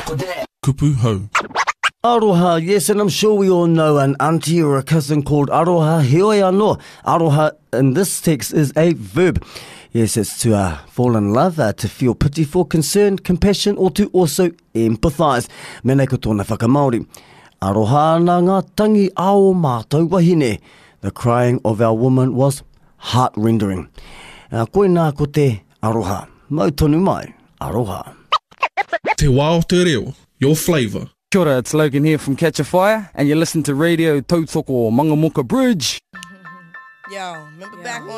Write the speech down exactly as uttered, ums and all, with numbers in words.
Kupu hau. Aroha, yes, and I'm sure we all know an auntie or a cousin called aroha. Heoi anō. Aroha in this text is a verb. Yes, it's to uh, fall in love, uh, to feel pity for, concern, compassion, or to also empathise. Mena ko tōna whakamaori. Aroha nā ngā tangi ao mātou wahine. The crying of our woman was heart-rendering. Uh, koe nā ko te aroha. Mau tonu mai, aroha. Te wā o te reo, your flavour. Kia ora, it's Logan here from Catch a Fire, and you listen to Radio Tautoko Mangamoka Bridge. Yo, remember back on